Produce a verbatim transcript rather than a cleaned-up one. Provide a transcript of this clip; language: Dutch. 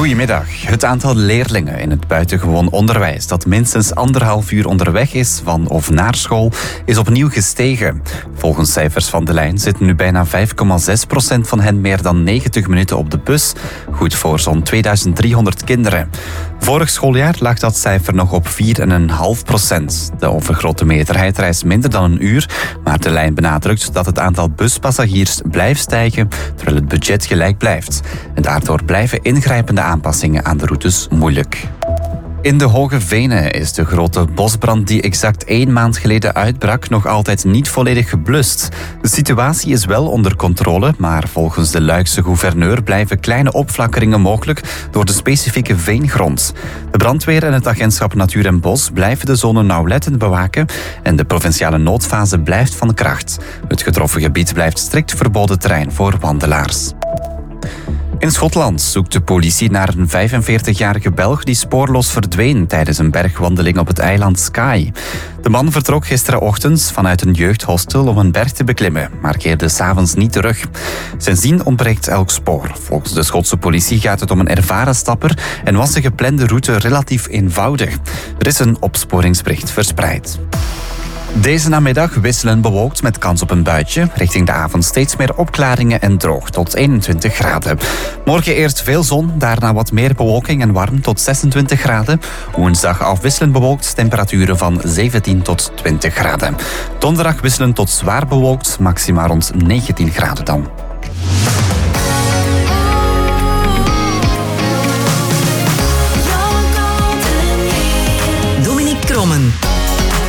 Goedemiddag. Het aantal leerlingen in het buitengewoon onderwijs dat minstens anderhalf uur onderweg is van of naar school, is opnieuw gestegen. Volgens cijfers van De Lijn zitten nu bijna vijf komma zes procent van hen meer dan negentig minuten op de bus. Goed voor zo'n tweeduizend driehonderd kinderen. Vorig schooljaar lag dat cijfer nog op vier komma vijf procent. De overgrote meerderheid reist minder dan een uur, maar De Lijn benadrukt dat het aantal buspassagiers blijft stijgen, terwijl het budget gelijk blijft. En daardoor blijven ingrijpende aanpassingen aan de routes moeilijk. In de Hoge Venen is de grote bosbrand die exact één maand geleden uitbrak nog altijd niet volledig geblust. De situatie is wel onder controle, maar volgens de Luikse gouverneur blijven kleine opflakkeringen mogelijk door de specifieke veengrond. De brandweer en het agentschap Natuur en Bos blijven de zone nauwlettend bewaken en de provinciale noodfase blijft van kracht. Het getroffen gebied blijft strikt verboden terrein voor wandelaars. In Schotland zoekt de politie naar een vijfenveertigjarige Belg die spoorloos verdween tijdens een bergwandeling op het eiland Skye. De man vertrok gisterenochtend vanuit een jeugdhostel om een berg te beklimmen, maar keerde 's avonds niet terug. Sindsdien ontbreekt elk spoor. Volgens de Schotse politie gaat het om een ervaren stapper en was de geplande route relatief eenvoudig. Er is een opsporingsbericht verspreid. Deze namiddag wisselend bewolkt met kans op een buitje. Richting de avond steeds meer opklaringen en droog tot eenentwintig graden. Morgen eerst veel zon, daarna wat meer bewolking en warm tot zesentwintig graden. Woensdag afwisselend bewolkt, temperaturen van zeventien tot twintig graden. Donderdag wisselend tot zwaar bewolkt, maxima rond negentien graden dan.